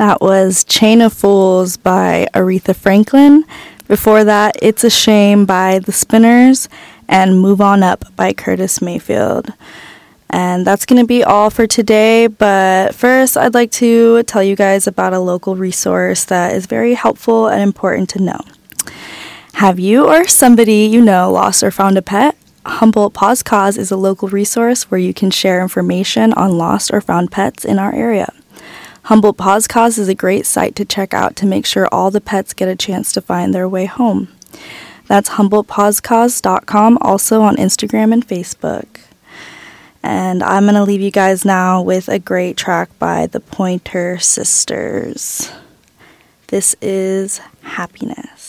That was Chain of Fools by Aretha Franklin. Before that, It's a Shame by The Spinners and Move On Up by Curtis Mayfield. And that's going to be all for today, but first I'd like to tell you guys about a local resource that is very helpful and important to know. Have you or somebody you know lost or found a pet? Humboldt Paws Cause is a local resource where you can share information on lost or found pets in our area. Humboldt Paws Cause is a great site to check out to make sure all the pets get a chance to find their way home. That's HumboldtPawsCause.com, also on Instagram and Facebook. And I'm going to leave you guys now with a great track by the Pointer Sisters. This is Happiness.